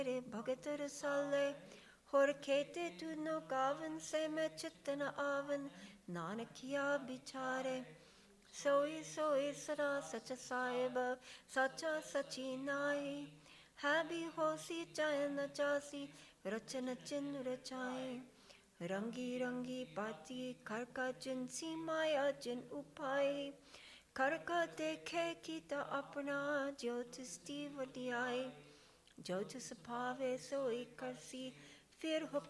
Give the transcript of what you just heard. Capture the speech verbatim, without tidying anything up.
ਭਗਤ ਰਸਾਲੇ ਹੋਰ ਖੇਤੇ ਤੁਨੋ ਗਾਵਨ ਸੇ ਮੈਂ ਚਿਤਨ ਆਵਨ ਨਾਨਕਿਆ ਵਿਚਾਰੇ ਸੋਈ ਸੋਈ ਸਦਾ ਸਚ ਸਾਹਿਬ ਸਚਾ ਸਚੀ ਨਾਈ ਹੈ ਵੀ ਹੋਸੀ ਚਾਹੇ ਨ ਚਾਸੀ ਰਚਨ ਚਿਨ ਰਚਾਏ ਰੰਗੀ ਰੰਗੀ ਪਾਤੀ ਖਰਕਾ ਜਿਨਸੀ ਮਾਇਆ ਜਿਨ ਉਪਾਈ ਖਰਕਾ ਦੇਖੇ ਕੀਤਾ ਆਪਣਾ ਜੋ ਤਿਸਤੀ ਵਡਿਆਈ ਜੋ ਤਿਸ ਭਾਵੇ ਸੋਈ ਕਰਸੀ ਫਿਰ ਹੁਕਮ